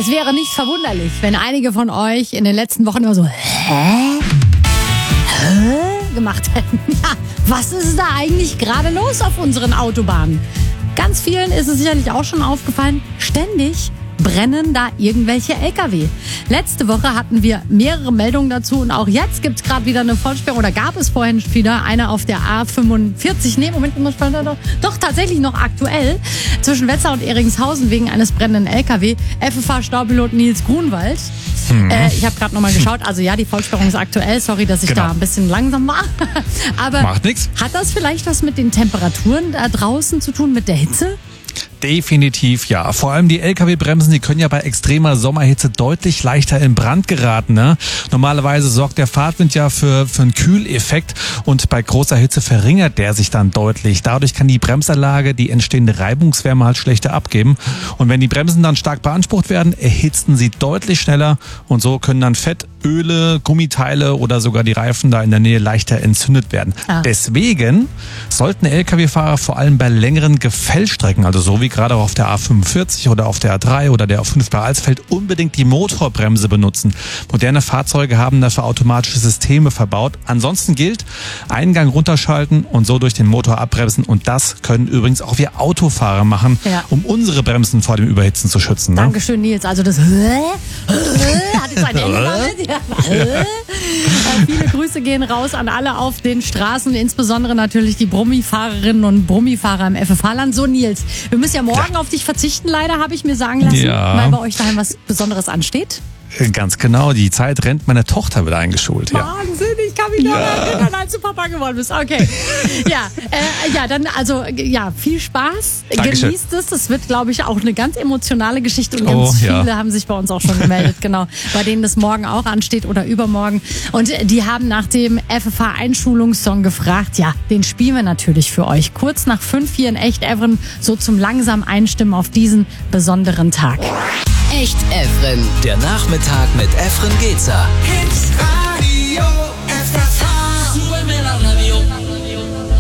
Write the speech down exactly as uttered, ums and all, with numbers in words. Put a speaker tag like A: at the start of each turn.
A: Es wäre nicht verwunderlich, wenn einige von euch in den letzten Wochen immer so Hä? Hä? gemacht hätten. Ja, was ist da eigentlich gerade los auf unseren Autobahnen? Ganz vielen ist es sicherlich auch schon aufgefallen, ständig brennen da irgendwelche L K W. Letzte Woche hatten wir mehrere Meldungen dazu und auch jetzt gibt es gerade wieder eine Vollsperrung oder gab es vorhin wieder eine auf der A fünfundvierzig. Nee, Moment, doch, doch tatsächlich noch aktuell zwischen Wetzlar und Ehringshausen wegen eines brennenden L K W. F F H-Staupilot Nils Grunwald. Hm. Äh, ich habe gerade nochmal geschaut. Also ja, die Vollsperrung ist aktuell. Sorry, dass ich genau. da ein bisschen langsam war. Aber
B: macht nichts.
A: Hat das vielleicht was mit den Temperaturen da draußen zu tun, mit der Hitze?
B: Definitiv ja. Vor allem die L K W-Bremsen, die können ja bei extremer Sommerhitze deutlich leichter in Brand geraten. Ne? Normalerweise sorgt der Fahrtwind ja für, für einen Kühleffekt und bei großer Hitze verringert der sich dann deutlich. Dadurch kann die Bremsanlage die entstehende Reibungswärme halt schlechter abgeben. Und wenn die Bremsen dann stark beansprucht werden, erhitzen sie deutlich schneller und so können dann Fett, Öle, Gummiteile oder sogar die Reifen da in der Nähe leichter entzündet werden. Ah. Deswegen sollten L K W-Fahrer vor allem bei längeren Gefällstrecken, also so wie gerade auf der A fünfundvierzig oder auf der A drei oder der A fünf bei Alsfeld, unbedingt die Motorbremse benutzen. Moderne Fahrzeuge haben dafür automatische Systeme verbaut. Ansonsten gilt, Eingang runterschalten und so durch den Motor abbremsen. Und das können übrigens auch wir Autofahrer machen, ja. um unsere Bremsen vor dem Überhitzen zu schützen. Ne?
A: Dankeschön, Nils. Also das hat jetzt ein Ende damit. Ja. Viele Grüße gehen raus an alle auf den Straßen, insbesondere natürlich die Brummifahrerinnen und Brummifahrer im F F H-Land. So, Nils, wir müssen ja morgen ja. auf dich verzichten, leider, habe ich mir sagen lassen,
B: ja.
A: weil bei euch daheim was Besonderes ansteht.
B: Ganz genau, die Zeit rennt, meine Tochter wird eingeschult. Ja.
A: Wahnsinn, ich kann mich noch ja. erinnern, als du Papa geworden bist. Okay, ja, äh, ja, dann also ja, viel Spaß,
B: Dankeschön.
A: Genießt es. Das wird, glaube ich, auch eine ganz emotionale Geschichte und ganz
B: oh,
A: viele
B: ja.
A: haben sich bei uns auch schon gemeldet, genau, bei denen das morgen auch ansteht oder übermorgen. Und die haben nach dem F F H-Einschulungssong gefragt. Ja, den spielen wir natürlich für euch. Kurz nach fünf hier in Echt Evren, so zum langsam Einstimmen auf diesen besonderen Tag.
C: Echt Evren, der Nachmittag mit Efren Gezer.